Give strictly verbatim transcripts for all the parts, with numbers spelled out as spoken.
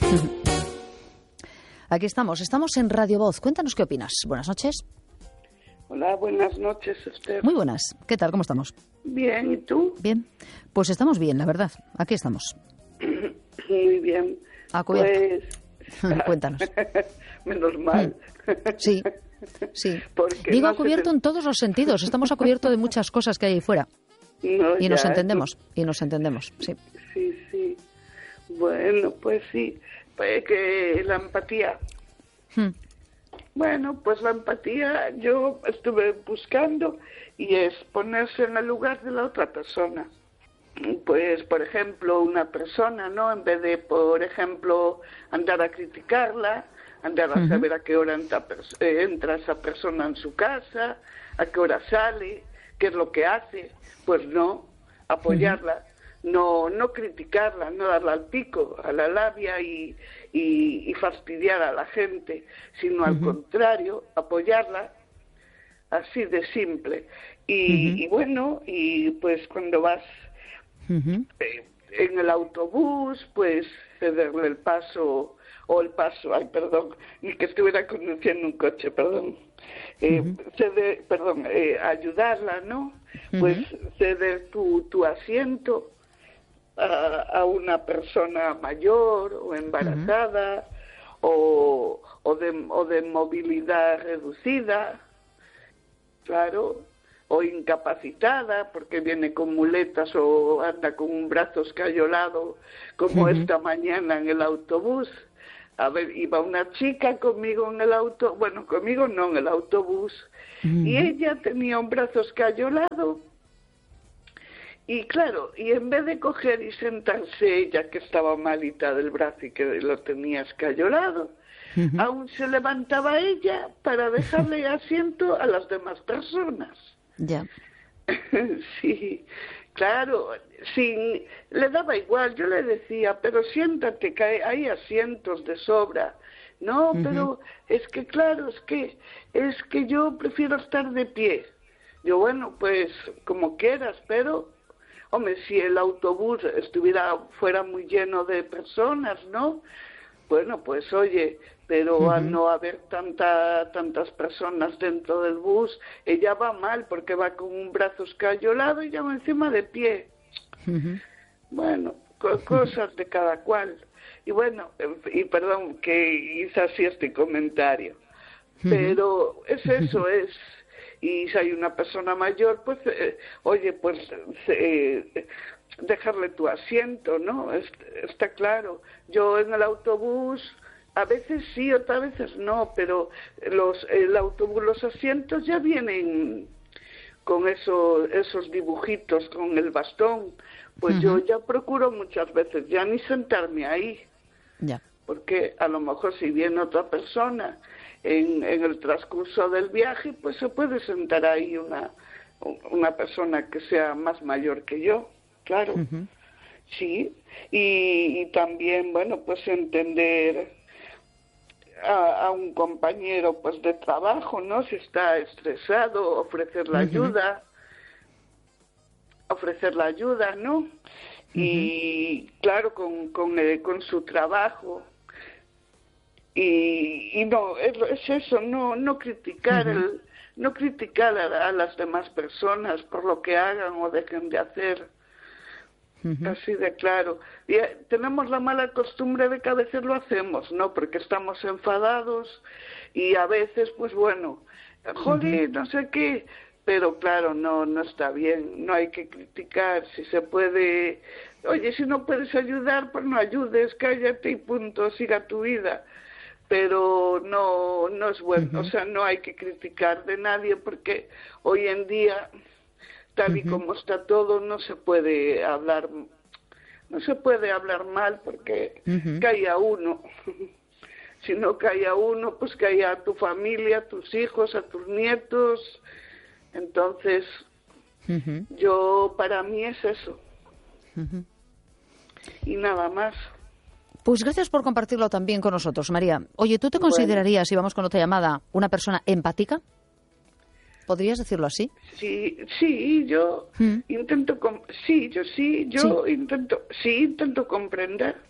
Aquí estamos, estamos en Radio Voz. Cuéntanos qué opinas. Buenas noches. Hola, buenas noches, Esther. Muy buenas. ¿Qué tal? ¿Cómo estamos? Bien, ¿y tú? Bien. Pues estamos bien, la verdad. Aquí estamos. Muy bien. A cubierto. Pues... Cuéntanos. Menos mal. Sí, sí. Porque Digo no a cubierto te... en todos los sentidos. Estamos a cubierto de muchas cosas que hay ahí fuera. No, y ya, nos entendemos, no... y nos entendemos, sí. Sí, sí. Bueno, pues sí. Pues que la empatía... Hmm. Bueno, pues la empatía yo estuve buscando y es ponerse en el lugar de la otra persona. Pues, por ejemplo, una persona, ¿no? En vez de, por ejemplo, andar a criticarla, andar a saber a qué hora entra, eh, entra esa persona en su casa, a qué hora sale, qué es lo que hace, pues no, apoyarla, uh-huh. no no criticarla, no darle al pico, a la labia y, y, y fastidiar a la gente, sino uh-huh. al contrario, apoyarla, así de simple. Y, uh-huh. y bueno, y pues cuando vas uh-huh. eh, en el autobús, pues cederle el paso, o el paso, ay, perdón, ni que estuviera conduciendo un coche, perdón. Eh, uh-huh. ceder, perdón, eh, ayudarla, ¿no? Uh-huh. Pues ceder tu, tu asiento a, a una persona mayor o embarazada uh-huh. o, o, de, o de movilidad reducida, claro, o incapacitada porque viene con muletas o anda con un brazo escayolado, como uh-huh. esta mañana en el autobús. A ver, iba una chica conmigo en el auto, bueno, conmigo no, en el autobús, uh-huh. y ella tenía un brazo escayolado, y claro, y en vez de coger y sentarse ella, que estaba malita del brazo y que lo tenía escayolado, uh-huh. aún se levantaba ella para dejarle asiento a las demás personas. Ya. Sí, claro, sin, le daba igual, yo le decía, pero siéntate, que hay, hay asientos de sobra. No, uh-huh. pero es que claro, es que es que yo prefiero estar de pie. Yo, bueno, pues como quieras, pero, hombre, si el autobús estuviera fuera muy lleno de personas, ¿no? Bueno, pues oye, pero uh-huh. al no haber tanta, tantas personas dentro del bus, ella va mal porque va con un brazo escayolado y ya va encima de pie. Uh-huh. Bueno, co- cosas de cada cual. Y bueno, y perdón que hice así este comentario, uh-huh. pero es eso, es, y si hay una persona mayor, pues, eh, oye, pues, eh, dejarle tu asiento, ¿no? Es, está claro. Yo en el autobús, a veces sí, otras veces no, pero los el autobús, los asientos ya vienen con esos, esos dibujitos, con el bastón. Pues uh-huh. yo ya procuro muchas veces ya ni sentarme ahí. Ya. Porque a lo mejor si viene otra persona en, en el transcurso del viaje, pues se puede sentar ahí una, una persona que sea más mayor que yo. Claro, uh-huh. sí, y, y también, bueno, pues entender a, a un compañero, pues, de trabajo, ¿no? Si está estresado, ofrecer la uh-huh. ayuda, ofrecer la ayuda, ¿no? Uh-huh. Y, claro, con, con, eh, con su trabajo, y, y no, es, es eso, no, no criticar uh-huh. el, no criticar a, a las demás personas por lo que hagan o dejen de hacer. Uh-huh. Así de claro. Y eh, tenemos la mala costumbre de que a veces lo hacemos, ¿no? Porque estamos enfadados y a veces, pues bueno, joder, uh-huh. no sé qué. Pero claro, no, no está bien. No hay que criticar. Si se puede, oye, si no puedes ayudar, pues no ayudes, cállate y punto, siga tu vida. Pero no, no es bueno. Uh-huh. O sea, no hay que criticar de nadie porque hoy en día, tal y como está todo, no se puede hablar, no se puede hablar mal porque uh-huh. cae a uno. Si no cae a uno, pues cae a tu familia, a tus hijos, a tus nietos. Entonces, uh-huh. yo, para mí es eso. Uh-huh. Y nada más. Pues gracias por compartirlo también con nosotros, María. Oye, ¿tú te considerarías, bueno. y vamos con otra llamada, una persona empática? ¿Podrías decirlo así? Sí, sí, yo ¿Mm? intento, com- sí, yo sí, yo sí. intento, sí, intento comprender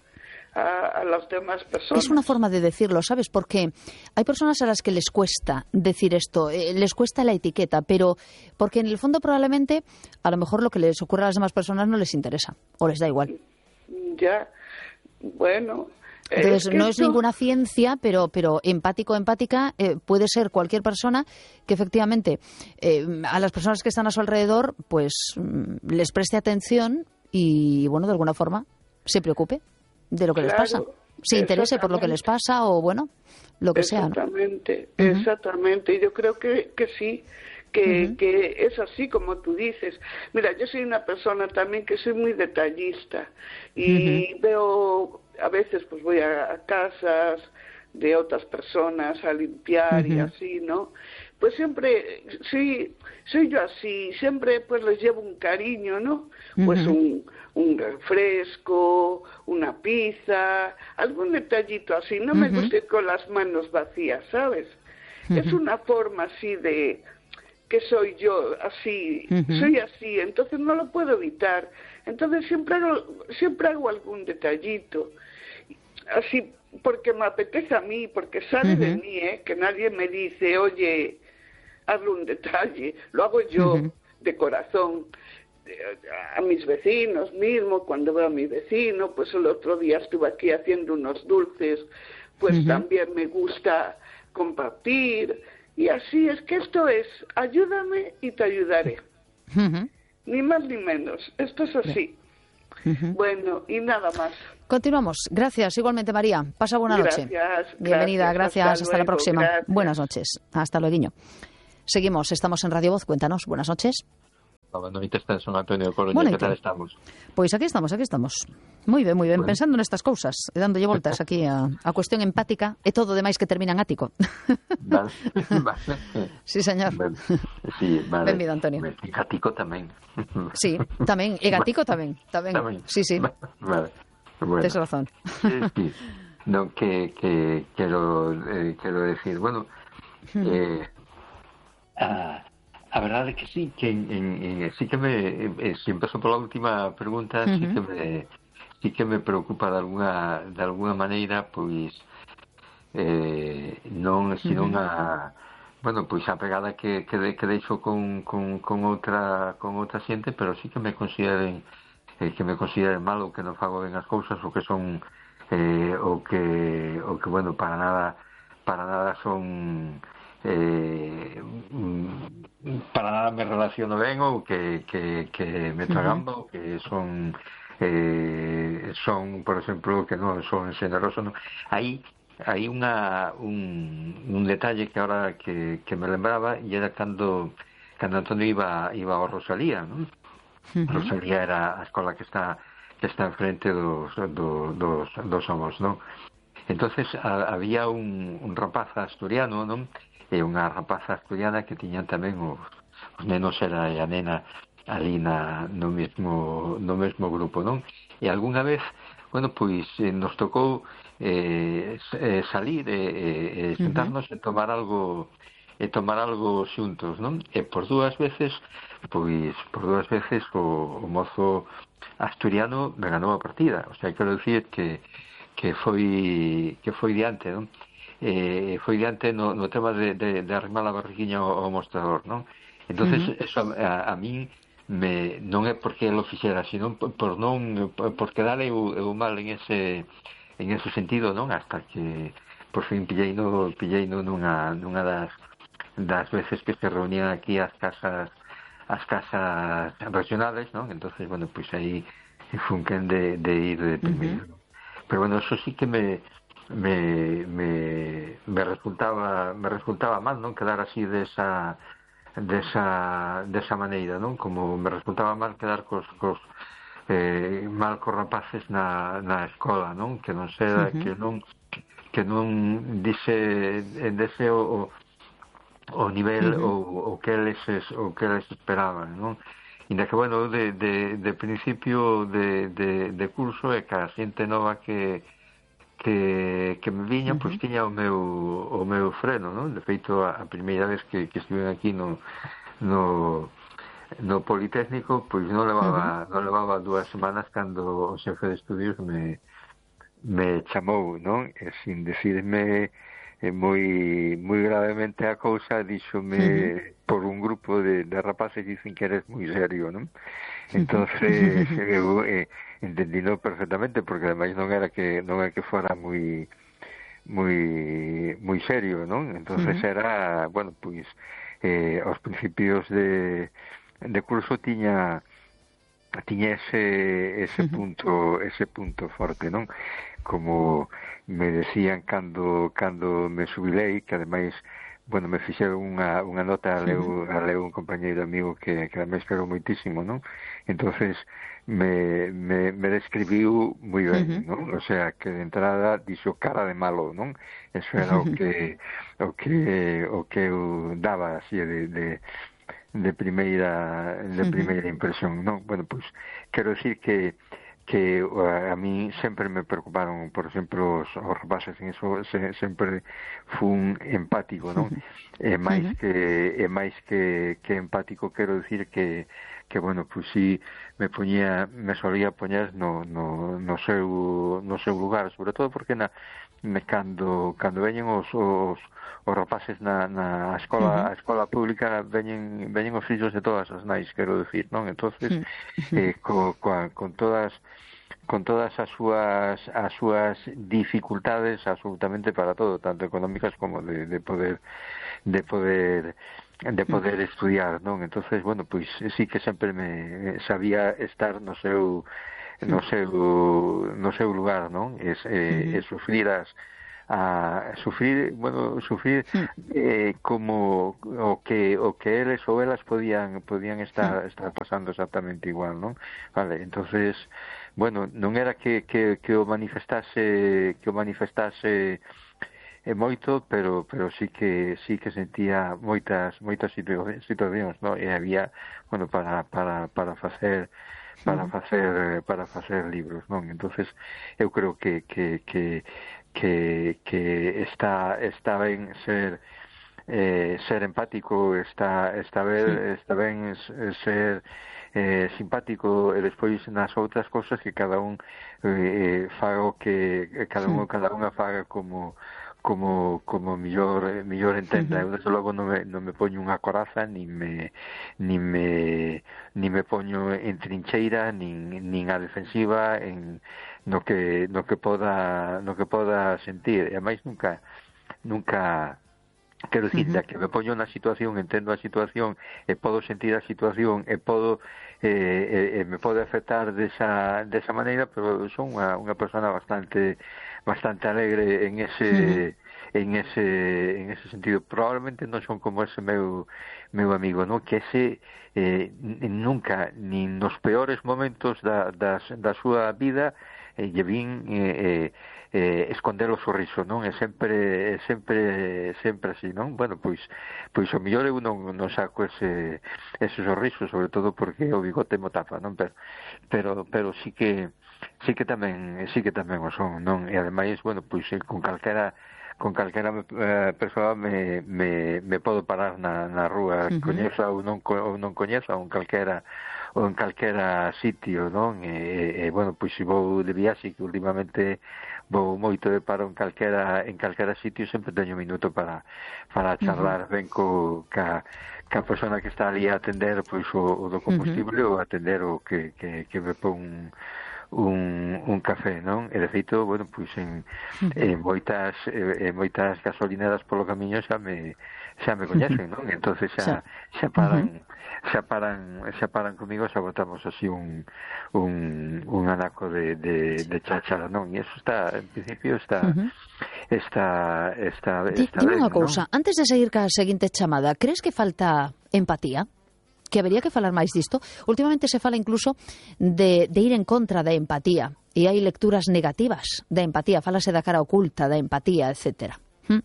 a, a las demás personas. Es una forma de decirlo, ¿sabes? Porque hay personas a las que les cuesta decir esto, eh, les cuesta la etiqueta, pero porque en el fondo probablemente a lo mejor lo que les ocurre a las demás personas no les interesa o les da igual. Ya, bueno... Entonces, es que no esto... es ninguna ciencia, pero, pero empático, empática, eh, puede ser cualquier persona que efectivamente eh, a las personas que están a su alrededor, pues les preste atención y, bueno, de alguna forma se preocupe de lo que Claro, les pasa. Se interese por lo que les pasa o, bueno, lo que sea, ¿no? Exactamente, Uh-huh. exactamente. Y yo creo que, que sí, que, uh-huh. que es así como tú dices. Mira, yo soy una persona también que soy muy detallista y uh-huh. veo... A veces pues voy a, a casas de otras personas a limpiar uh-huh. y así, ¿no? Pues siempre, sí, soy yo así, siempre pues les llevo un cariño, ¿no? Uh-huh. Pues un, un refresco, una pizza, algún detallito así. No uh-huh. me gusta ir con las manos vacías, ¿sabes? Uh-huh. Es una forma así de... que soy yo, así, uh-huh. soy así, entonces no lo puedo evitar. Entonces siempre hago, siempre hago algún detallito, así, porque me apetece a mí, porque sale uh-huh. de mí, ¿eh? Que nadie me dice, oye, hazle un detalle, lo hago yo uh-huh. de corazón. A mis vecinos mismo, cuando veo a mi vecino, pues el otro día estuve aquí haciendo unos dulces, pues uh-huh. también me gusta compartir. Y así es que esto es, ayúdame y te ayudaré. Uh-huh. Ni más ni menos. Esto es así. Uh-huh. Bueno, y nada más. Continuamos. Gracias. Igualmente, María. Pasa buena gracias, noche. Gracias. Bienvenida. Gracias. Hasta, hasta la próxima. Gracias. Buenas noches. Hasta luego. Seguimos. Estamos en Radio Voz. Cuéntanos. Buenas noches. Boa noite, estás son Antonio Coruña, que tal estamos? Pois aquí estamos, aquí estamos. Moi ben, moi ben, bueno. Pensando nestas cousas, e dándolle voltas aquí a, a cuestión empática, e todo demais que termina en ático. Vale, vale. Sí, señor. Ben, sí, vale. Benvido, Antonio. E gatico tamén. Sí, tamén, e gatico tamén, tamén. tamén. Sí, sí. Vale. Bueno. Tes razón. Sí, sí. No, que, que quero, eh, quero decir, bueno, eh, ah, a verdade é que sí, que en, en, en, sí que me, eh, si empezó por la última pregunta, uh-huh. sí que me sí que me preocupa de alguna de alguna maneira, pois eh, non, senón uh-huh. a bueno, pois a pegada que, que, de, que deixo con, con, con outra con outra xente, pero sí que me consideren eh, que me consideren mal ou que non fago ben as cousas ou que son eh, ou que ou que bueno, para nada para nada son eh, para nada me relaciono ben ou que, que, que me tragamba ou que son eh, son, por exemplo, que non son xeneroso, non? Aí hai unha un, un detalle que ahora que, que me lembraba e era cando cando Antonio iba iba ao Rosalía, non? Uh-huh. Rosalía era a escola que está que está enfrente dos do, dos dos Somos, non? Entonces a, había un, un rapaz asturiano, non? E unha rapaza asturiana que tiñan tamén os, os nenos era a nena ali na, no mesmo no mesmo grupo, non? E algunha vez, bueno, pois eh, nos tocou eh, eh, salir e eh, eh, sentarnos uh-huh. e tomar algo e tomar algo xuntos, non? E por dúas veces, pois por dúas veces o, o mozo asturiano me ganou a partida, o sea, quero dicir que que foi que foi diante, non? Eh, foi diante no, no tema de, de, de arrimar a barriguinha ao, ao mostrador, non? Entonces uh-huh. eso a, a mí me, non é porque lo fixera, sino por, por non por quedar eu, eu mal en ese en ese sentido, non? Hasta que por fin pillei no pillei no nunha nunha das das veces que se reunían aquí as casas as casas regionales, non? Entonces, bueno, pois pues aí fun quen de, de ir de primeiro. Uh-huh. Pero bueno, eso sí que me me me me resultaba me resultaba mal, non, quedar así desa desa desa maneira, non, como me resultaba mal quedar cos cos eh, mal cos rapaces na na escola, non, que non sea uh-huh. que non que non dice dese o o nivel uh-huh. o o que eles o que eles esperaban, non? Inda que, bueno, de, de, de principio de, de, de curso é que a xente nova que que, que me viña, uh-huh. pois tiña o meu o meu freno, non? De feito, a, a primeira vez que, que estuve aquí no no, no Politécnico, pois non levaba uh-huh. non levaba dúas semanas cando o xefe de estudios me me chamou, non? E sin decirme eh, moi moi gravemente a cousa, díxome uh-huh. por un grupo de, de rapaces que dicen que eres moi serio, non? Entonces eu eh, entendino perfectamente, porque ademais non era que non era que fora moi moi moi serio, non? Entonces uh-huh. era, bueno, pois eh, aos principios de de curso tiña tiña ese ese punto ese punto forte, non? Como me decían cando cando me subilei, que ademais, bueno, me fixeron unha, unha nota a leu, a leu un compañeiro amigo que, que ademais pegou moitísimo, non? Entonces me, me, me describiu moi ben, uh-huh. non? O sea, que de entrada dixo cara de malo, non? Eso era o que o que o que eu daba así de, de de primeira de primeira impresión, non? Bueno, pois quero decir que que a, a mí sempre me preocuparon, por exemplo, os, os rapaces, en eso se, sempre fun empático, non? E máis que e máis que que empático, quero decir que que bueno, pois si me poñía, me solía poñer no no no seu no seu lugar, sobre todo porque na me cando cando veñen os os os rapaces na, na escola, uh-huh. a escola pública veñen veñen os fillos de todas as nais, quero decir, non? Entonces, uh-huh. eh, co, coa, con todas con todas as súas as súas dificultades absolutamente para todo, tanto económicas como de, de poder de poder de poder uh-huh. estudiar, non? Entonces, bueno, pois sí que sempre me sabía estar no seu no seu no seu lugar, non? Es, eh, uh-huh. e sufrir as a sufrir, bueno, sufrir eh, como o que o que eles ou elas podían podían estar estar pasando exactamente igual, non? Vale, entonces, bueno, non era que que que o manifestase que o manifestase e moito, pero pero sí que sí que sentía moitas moitas situacións, non? E había, bueno, para para para facer para facer para facer libros, non? Entonces, eu creo que que que que que está está ben ser eh, ser empático, está está ben está ben ser eh, simpático, e despois nas outras cousas que cada un eh, faga o que cada un cada unha faga como como como millor millor entenda. Eu desde logo non me, non me poño unha coraza, nin me nin me nin me poño en trincheira, nin nin a defensiva en no que no que poda no que poda sentir. E máis nunca nunca quero dicir, uh-huh. que me poño na situación, entendo a situación e podo sentir a situación e podo eh, e, e me pode afectar desa desa maneira, pero son unha unha persona bastante bastante alegre en ese uh-huh. en ese en ese sentido. Probablemente non son como ese meu meu amigo, ¿no? Que ese eh, nunca, nin nos peores momentos da da, da súa vida eh, lle vin eh, eh, esconder o sorriso, non? É sempre sempre sempre así, non? Bueno, pois pois o mellor eu non non saco ese ese sorriso, sobre todo porque o bigote mo tapa, non? Pero pero pero sí que sí que tamén sí que tamén o son, non? E ademais, bueno, pois con calquera con calquera eh, persoa me, me, me podo parar na, na rúa, uh-huh. coñeza ou non, ou non coñeza, ou en calquera ou en calquera sitio, non? E, e bueno, pois se vou de viaxe, que últimamente vou moito de paro en calquera en calquera sitio, sempre teño un minuto para para charlar uh-huh. ben co ca ca persona que está ali a atender pois o, o do combustible uh-huh. ou atender o que, que, que me pon un, un café, non? E de feito, bueno, pois en, en moitas en moitas gasolineras polo camiño xa me xa me coñecen, non? Entonces xa xa paran xa paran xa paran comigo, xa botamos así un un un anaco de de de cháchara, non? E eso está, en principio está uh-huh. está está está Dime unha cousa, antes de seguir ca seguinte chamada, crees que falta empatía? Que habería que falar máis disto? Últimamente se fala incluso de, de ir en contra da empatía, e hai lecturas negativas da empatía, falase da cara oculta da empatía, etcétera. ¿Mm?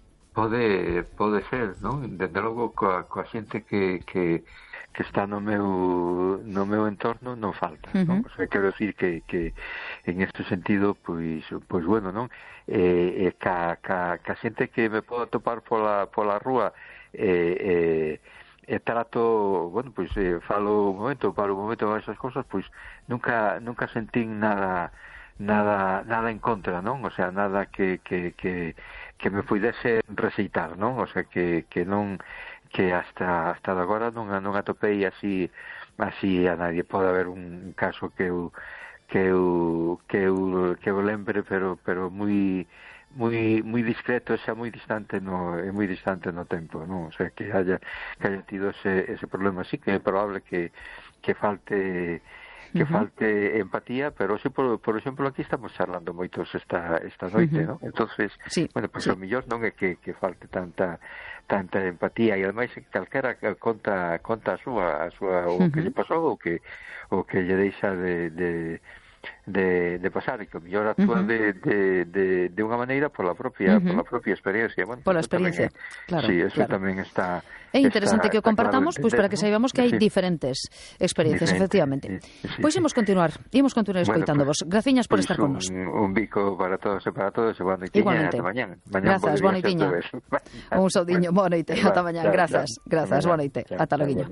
Pode, pode ser, non? Desde logo coa, coa xente que, que, que está no meu no meu entorno non falta, uh-huh. non? O sea, quero decir que, que en este sentido, pois, pois bueno, non? Eh, eh, ca, ca, ca xente que me podo topar pola, pola rúa eh, eh, e trato, bueno, pois eh, falo un momento, para un momento esas cosas, pois nunca nunca sentín nada nada nada en contra, non? O sea, nada que, que, que, que me puidese recitar, non? O sea, que, que non que hasta hasta agora non, non atopei así así a nadie. Pode haber un caso que eu que eu que eu que eu lembre, pero pero moi moi moi discreto, xa moi distante no é moi distante no tempo, non? O sea, que haya que haya tido ese ese problema. Sí que é probable que que falte que uh-huh. falte empatía, pero sí, por, por exemplo, aquí estamos charlando moitos esta esta noite, uh-huh. ¿no? Entonces, sí, bueno, pues sí. O mellor non é que, que falte tanta tanta empatía, e ademais calquera conta conta a súa a súa o uh-huh. que lle pasou ou que o que lle deixa de, de de de pasar, e que o mellor actúa uh-huh. de, de, de, de unha maneira pola propia uh-huh. pola propia experiencia. Bueno, pola experiencia, é, claro. Sí, eso claro. tamén está. É interesante está, que o compartamos, pois pues, para que saibamos que hai sí. diferentes experiencias, diferente, efectivamente. Sí, sí, pois pues imos continuar, imos continuar escoitando vos. Bueno, pues, graciñas por pues estar con nos. Un, un bico para todos e para todos, e boa noite. Igualmente. Mañán. Grazas, boa noitiña. Un saudiño, boa noite. Ata mañán. Grazas, grazas, boa noite. Ata loguiño.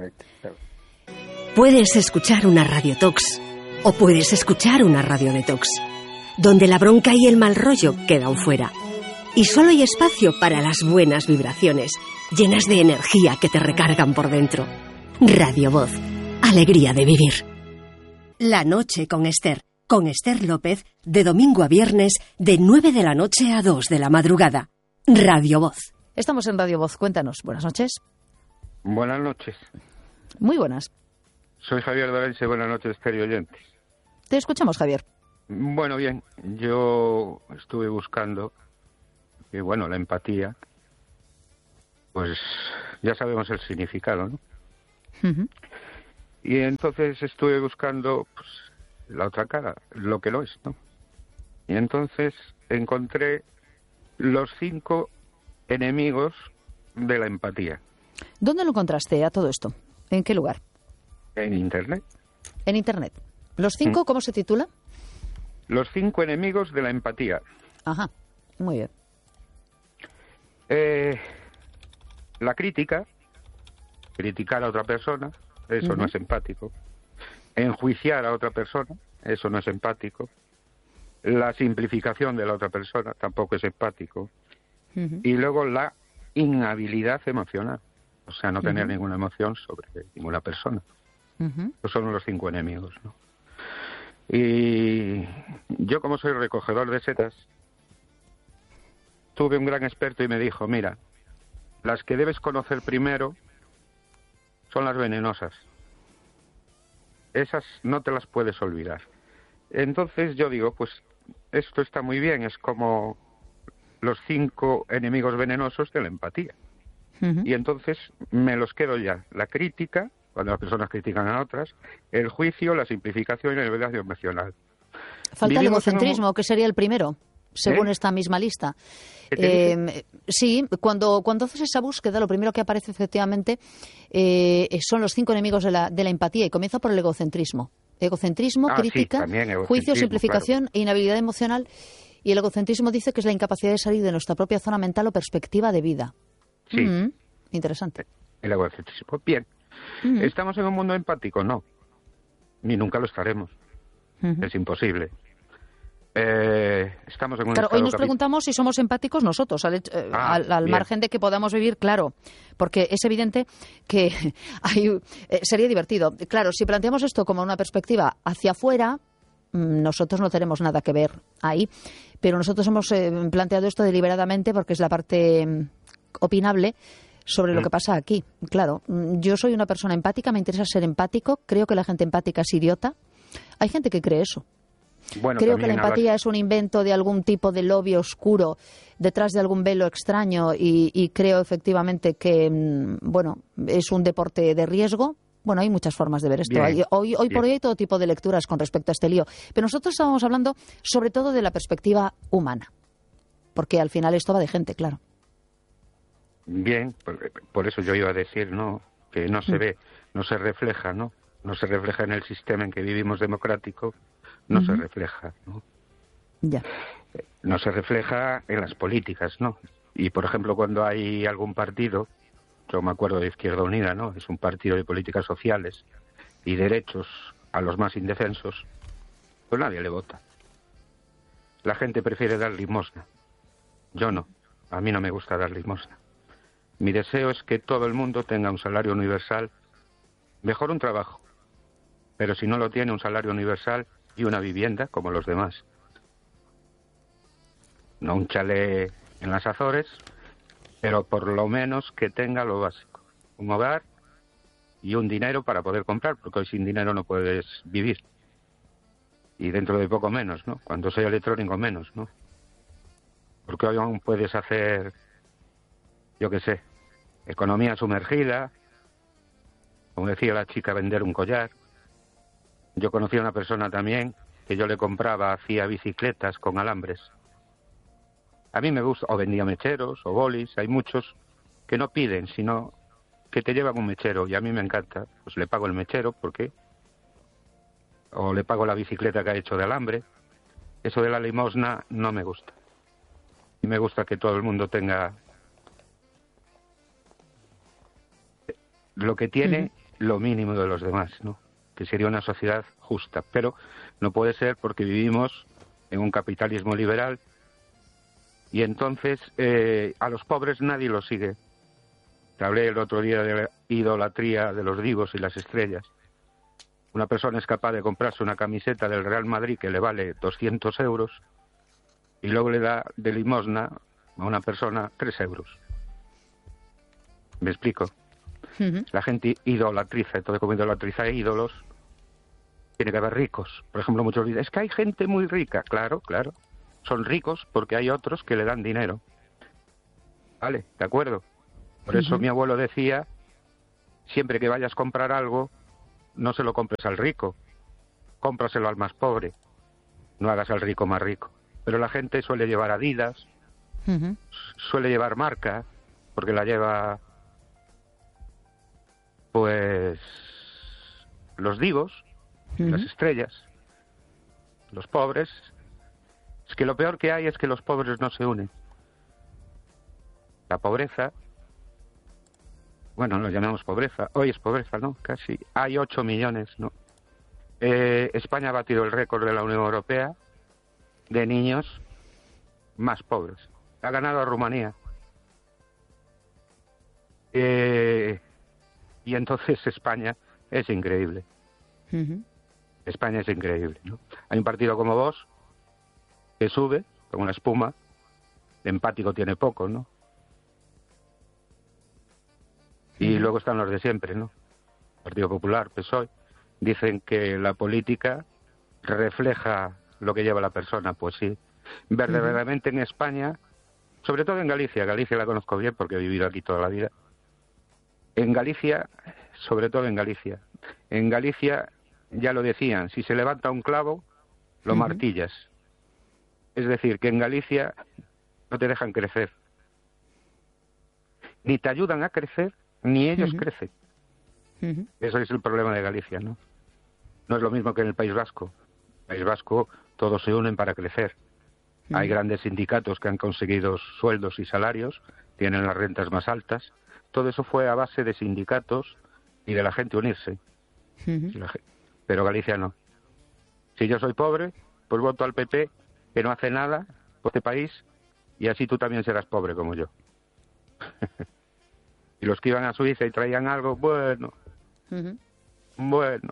Puedes escuchar una Radio Tox o puedes escuchar una Radio Detox, donde la bronca y el mal rollo quedan fuera. Y solo hay espacio para las buenas vibraciones, llenas de energía que te recargan por dentro. Radio Voz, alegría de vivir. La noche con Esther, con Esther López, de domingo a viernes, de nueve de la noche a dos de la madrugada. Radio Voz. Estamos en Radio Voz, cuéntanos. Buenas noches. Buenas noches. Muy buenas. Soy Javier Dorense, buenas noches, Esther y oyentes. Te escuchamos, Javier. Bueno, bien, yo estuve buscando, y bueno, la empatía, pues ya sabemos el significado, ¿no? Uh-huh. Y entonces estuve buscando pues, la otra cara, lo que lo es, ¿no? Y entonces encontré los cinco enemigos de la empatía. ¿Dónde lo encontraste a todo esto? ¿En qué lugar? En Internet. En Internet. ¿Los cinco, cómo se titula? Los cinco enemigos de la empatía. Ajá, muy bien. Eh, la crítica, criticar a otra persona, eso uh-huh. no es empático. Enjuiciar a otra persona, eso no es empático. La simplificación de la otra persona tampoco es empático. Uh-huh. Y luego la inhabilidad emocional, o sea, no tener uh-huh. ninguna emoción sobre ninguna persona. Uh-huh. Esos son los cinco enemigos, ¿no? Y yo, como soy recogedor de setas, tuve un gran experto y me dijo, mira, las que debes conocer primero son las venenosas. Esas no te las puedes olvidar. Entonces yo digo, pues esto está muy bien, es como los cinco enemigos venenosos de la empatía. Uh-huh. Y entonces me los quedo ya. La crítica, cuando las personas critican a otras, el juicio, la simplificación y la inhabilidad emocional. Falta Vivimos el egocentrismo, un... que sería el primero, según ¿Eh? esta misma lista. Eh, sí, cuando, cuando haces esa búsqueda, lo primero que aparece efectivamente eh, son los cinco enemigos de la, de la empatía, y comienza por el egocentrismo. Egocentrismo, ah, crítica, sí, egocentrismo, juicio, simplificación claro. e inhabilidad emocional. Y el egocentrismo dice que es la incapacidad de salir de nuestra propia zona mental o perspectiva de vida. Sí. Mm, interesante. El egocentrismo. Bien. Uh-huh. ¿Estamos en un mundo empático? No. Ni nunca lo estaremos. Uh-huh. Es imposible. Eh, estamos en un claro, estado hoy nos capi... preguntamos si somos empáticos nosotros, al, eh, ah, al, al margen de que podamos vivir, claro, porque es evidente que hay, eh, sería divertido. Claro, si planteamos esto como una perspectiva hacia afuera, nosotros no tenemos nada que ver ahí, pero nosotros hemos eh, planteado esto deliberadamente porque es la parte eh, opinable sobre lo que pasa aquí. Claro, yo soy una persona empática, me interesa ser empático, creo que la gente empática es idiota. Hay gente que cree eso. Bueno, creo que la empatía hablas... es un invento de algún tipo de lobby oscuro detrás de algún velo extraño y, y creo efectivamente que, bueno, es un deporte de riesgo. Bueno, hay muchas formas de ver esto. Hay, hoy hoy por hoy hay todo tipo de lecturas con respecto a este lío. Pero nosotros estábamos hablando sobre todo de la perspectiva humana, porque al final esto va de gente, claro. Bien, por, por eso yo iba a decir, ¿no? Que no se mm. ve, no se refleja, ¿no? No se refleja en el sistema en que vivimos democrático, no uh-huh. se refleja, ¿no? Ya. No se refleja en las políticas, ¿no? Y, por ejemplo, cuando hay algún partido, yo me acuerdo de Izquierda Unida, ¿no? Es un partido de políticas sociales y derechos a los más indefensos, pues nadie le vota. la gente prefiere dar limosna. Yo no, a mí no me gusta dar limosna. Mi deseo es que todo el mundo tenga un salario universal, mejor un trabajo, pero si no lo tiene, un salario universal y una vivienda como los demás. No un chalet en las Azores, pero por lo menos que tenga lo básico. Un hogar y un dinero para poder comprar, porque hoy sin dinero no puedes vivir. Y dentro de poco menos, ¿no? Cuando sea electrónico menos, ¿no? Porque hoy aún puedes hacer, yo qué sé, economía sumergida, como decía la chica, vender un collar. Yo conocí a una persona también que yo le compraba, hacía bicicletas con alambres. A mí me gusta, o vendía mecheros, o bolis, hay muchos que no piden, sino que te llevan un mechero, y a mí me encanta. Pues le pago el mechero, ¿por qué? O le pago la bicicleta que ha hecho de alambre. Eso de la limosna no me gusta. Y me gusta que todo el mundo tenga lo que tiene, uh-huh. lo mínimo de los demás, ¿no? Que sería una sociedad justa. Pero no puede ser porque vivimos en un capitalismo liberal y entonces eh, a los pobres nadie los sigue. Te hablé el otro día de la idolatría de los divos y las estrellas. Una persona es capaz de comprarse una camiseta del Real Madrid que le vale doscientos euros y luego le da de limosna a una persona tres euros. ¿Me explico? Uh-huh. La gente idolatriza, entonces como idolatriza ídolos, tiene que haber ricos. Por ejemplo, muchos dicen, es que hay gente muy rica. Claro, claro. Son ricos porque hay otros que le dan dinero. Vale, de acuerdo. Por uh-huh. eso mi abuelo decía, siempre que vayas a comprar algo, no se lo compres al rico, cómpraselo al más pobre. No hagas al rico más rico. Pero la gente suele llevar Adidas, uh-huh. suele llevar marca, porque la lleva, pues, los divos, uh-huh. las estrellas, los pobres. Es que lo peor que hay es que los pobres no se unen. La pobreza, bueno, lo llamamos pobreza, hoy es pobreza, ¿no? Casi, hay ocho millones, ¿no? Eh, España ha batido el récord de la Unión Europea de niños más pobres. Ha ganado a Rumanía. Eh, y entonces España es increíble. Uh-huh. España es increíble, ¿no? Hay un partido como vos que sube con una espuma, empático tiene poco, ¿no? Y uh-huh. luego están los de siempre, ¿no? Partido Popular, P S O E, dicen que la política refleja lo que lleva la persona. Pues sí, verdaderamente en España, sobre todo en Galicia, Galicia la conozco bien porque he vivido aquí toda la vida. En Galicia, sobre todo en Galicia, en Galicia ya lo decían, si se levanta un clavo, lo uh-huh. martillas. Es decir, que en Galicia no te dejan crecer. Ni te ayudan a crecer, ni ellos uh-huh. crecen. Uh-huh. Eso es el problema de Galicia, ¿no? No es lo mismo que en el País Vasco. En el País Vasco todos se unen para crecer. Uh-huh. Hay grandes sindicatos que han conseguido sueldos y salarios, tienen las rentas más altas. Todo eso fue a base de sindicatos y de la gente unirse. Uh-huh. Pero Galicia no. Si yo soy pobre, pues voto al P P, que no hace nada por este país, y así tú también serás pobre como yo. Y los que iban a Suiza y traían algo, bueno, uh-huh. bueno.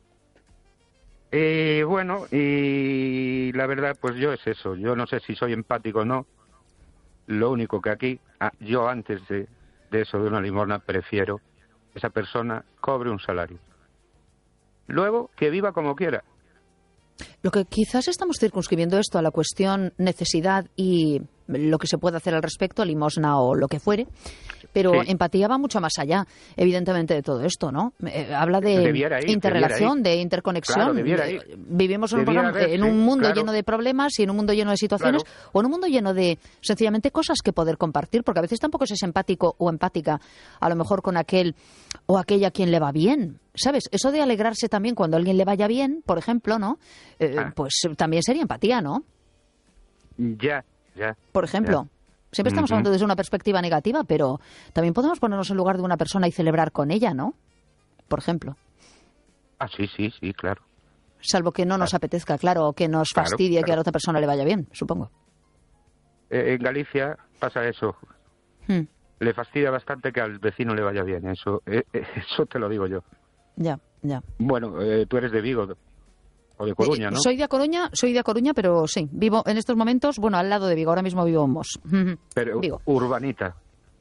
Y bueno, y la verdad, pues yo es eso. Yo no sé si soy empático o no. Lo único que aquí, ah, yo antes de, de eso, de una limosna, prefiero que esa persona cobre un salario. Luego, que viva como quiera. Lo que quizás estamos circunscribiendo esto a la cuestión necesidad y lo que se puede hacer al respecto, limosna o lo que fuere, pero sí. empatía va mucho más allá, evidentemente, de todo esto, ¿no? Eh, habla de ir, interrelación, de interconexión. Claro, eh, vivimos en un, programa, haber, en un sí, mundo claro. lleno de problemas y en un mundo lleno de situaciones claro. o en un mundo lleno de, sencillamente, cosas que poder compartir, porque a veces tampoco se es empático o empática, a lo mejor con aquel o aquella a quien le va bien. ¿Sabes? Eso de alegrarse también cuando a alguien le vaya bien, por ejemplo, ¿no? Eh, ah. Pues también sería empatía, ¿no? Ya, ya. Por ejemplo, ya. siempre estamos uh-huh. hablando desde una perspectiva negativa, pero también podemos ponernos en lugar de una persona y celebrar con ella, ¿no? Por ejemplo. Ah, sí, sí, sí, claro. salvo que no nos apetezca, claro, o que nos Claro, fastidie claro. que a la otra persona le vaya bien, supongo. Eh, en Galicia pasa eso. Hmm, Le fastidia bastante que al vecino le vaya bien. Eso, eh, eh, eso te lo digo yo. Ya, ya. Bueno, eh, tú eres de Vigo o de Coruña, Eh, ¿no? Soy de A Coruña, soy de A Coruña, pero sí, vivo en estos momentos, bueno, al lado de Vigo, ahora mismo vivo en Mos. Pero Vigo. urbanita.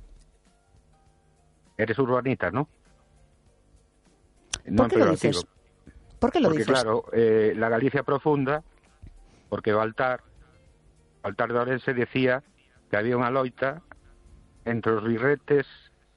Eres urbanita, ¿no? No ¿Por qué en lo peyorativo. dices? ¿Por qué lo Porque dices? claro, eh, la Galicia profunda, porque Baltar, Baltar de Orense decía que había unha loita entre os birretes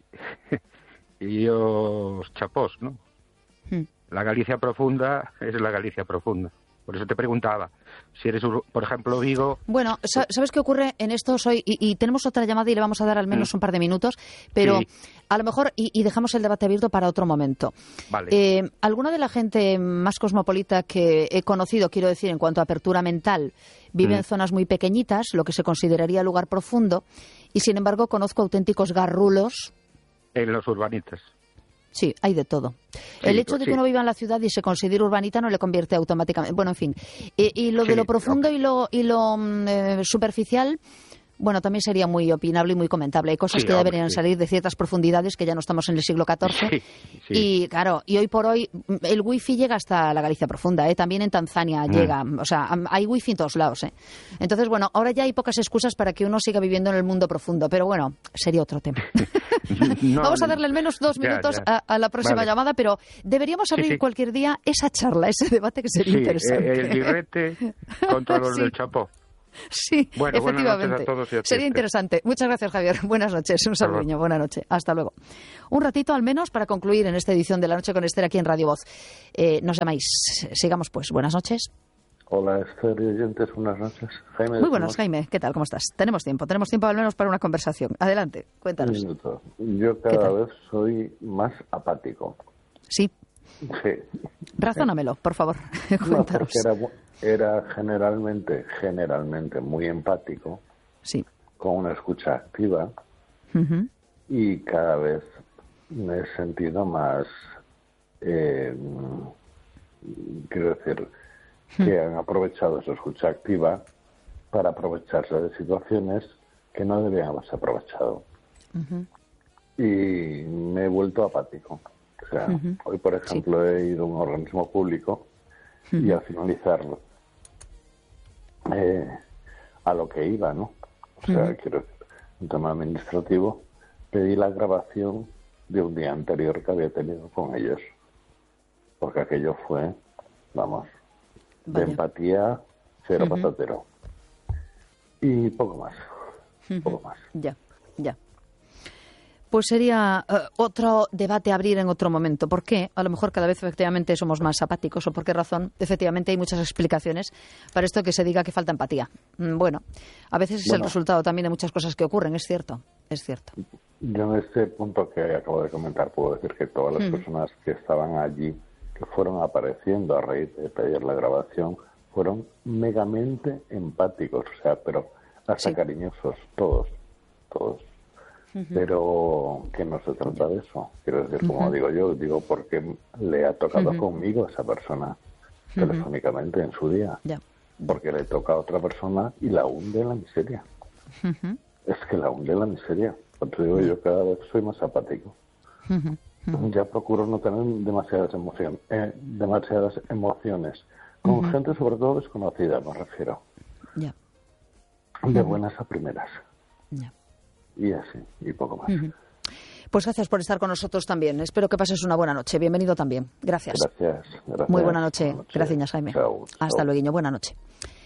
e os chapós, ¿no? Hmm. La Galicia profunda es la Galicia profunda. Por eso te preguntaba, si eres, ur- por ejemplo, Vigo... Bueno, sa- ¿sabes qué ocurre en esto? Soy, y, y tenemos otra llamada y le vamos a dar al menos Mm. un par de minutos, pero Sí. a lo mejor, y, y dejamos el debate abierto para otro momento. Vale. Eh, ¿Alguna de la gente más cosmopolita que he conocido, quiero decir, en cuanto a apertura mental, vive Mm. en zonas muy pequeñitas, lo que se consideraría lugar profundo, y sin embargo conozco auténticos garrulos? En los urbanitas. Sí, hay de todo. Sí, El hecho de que sí. uno viva en la ciudad y se considere urbanita no le convierte automáticamente. Bueno, en fin. Y, y lo de Sí, lo profundo ok. y lo, y lo mm, eh, superficial, bueno, también sería muy opinable y muy comentable. Hay cosas Sí, que ya hombre, deberían sí. salir de ciertas profundidades que ya no estamos en el siglo catorce. Sí, sí. Y claro, y hoy por hoy mm, el wifi llega hasta la Galicia profunda, ¿eh? También en Tanzania Mm. llega. O sea, am- hay wifi en todos lados, ¿eh? Entonces, bueno, ahora ya hay pocas excusas para que uno siga viviendo en el mundo profundo. Pero bueno, sería otro tema. No, Vamos a darle al menos dos ya, minutos ya. A, a la próxima Vale. llamada, pero deberíamos Sí, abrir sí. cualquier día esa charla, ese debate que sería Sí, interesante. eh, el birrete contra los Sí. del chapó. Sí, Bueno, buenas efectivamente. noches a todos y a ti, Sería Esther. interesante. Muchas gracias, Javier. Buenas noches. Un Hasta luego. saludo. Buenas noches. Hasta luego. Un ratito al menos para concluir en esta edición de La Noche con Esther aquí en Radio Voz. Eh, nos llamáis. Sigamos pues. Buenas noches. Hola, Esther y oyentes, buenas noches. Jaime. de Muy buenas, Somos. Jaime. ¿Qué tal? ¿Cómo estás? Tenemos tiempo. Tenemos tiempo al menos para una conversación. Adelante. Un Cuéntanos. minuto. Yo ¿Qué cada tal? vez soy más apático. Sí. Sí. Razónamelo, por favor. No, Cuéntanos. porque era, mu- era generalmente, generalmente muy empático, Sí. con una escucha activa, Ujú. y cada vez me he sentido más, eh, quiero decir, que han aprovechado esa escucha activa para aprovecharse de situaciones que no debían haberse aprovechado. Ujú. Y me he vuelto apático. O sea, Ujú. hoy, por ejemplo, he ido a un organismo público y al finalizarlo, eh, a lo que iba, ¿no? O sea, Ujú. quiero decir, un tema administrativo, pedí la grabación de un día anterior que había tenido con ellos. Porque aquello fue, vamos, de Vaya. empatía, cero Ujú. patatero. Y poco más, poco más. Ya, ya. Pues sería eh, otro debate a abrir en otro momento. ¿Por qué? A lo mejor cada vez efectivamente somos más apáticos o por qué razón. Efectivamente hay muchas explicaciones para esto que se diga que falta empatía. Mm, Bueno, a veces es el Bueno. resultado también de muchas cosas que ocurren, es cierto, es cierto. Yo en este punto que acabo de comentar puedo decir que todas las Ujú. personas que estaban allí, que fueron apareciendo a raíz de pedir la grabación, fueron megamente empáticos, o sea, pero hasta Sí. cariñosos, todos, todos. Pero que no se trata de eso. Quiero decir, como Ujú. digo yo, digo porque le ha tocado Ujú. conmigo a esa persona, telefónicamente en su día. Ya. Porque le toca a otra persona y la hunde en la miseria. Ujú, Es que la hunde en la miseria. Por eso digo yo, cada vez soy más apático. ujú. Ya procuro no tener demasiadas emociones, eh, demasiadas emociones. Con gente sobre todo desconocida, me refiero. Ya, De buenas a primeras. ya. Y así, y poco más. Pues gracias por estar con nosotros también. Espero que pases una buena noche. Bienvenido también. Gracias. Gracias, gracias. Muy buena noche. Buenas noches. Gracias, Jaime. Chao, Hasta chao. luego. Buena noche.